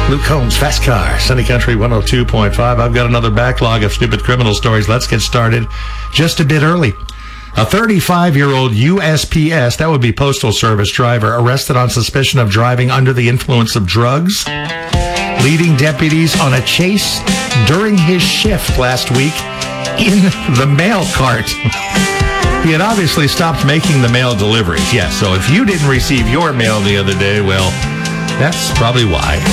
Luke Combs, Fast Car, Sunny Country 102.5. I've got another backlog of stupid criminal stories. Let's get started just a bit early. A 35-year-old USPS, that would be Postal Service driver, arrested on suspicion of driving under the influence of drugs, leading deputies on a chase during his shift last week in the mail cart. He had obviously stopped making the mail deliveries. Yes, so if you didn't receive your mail the other day, well, that's probably why.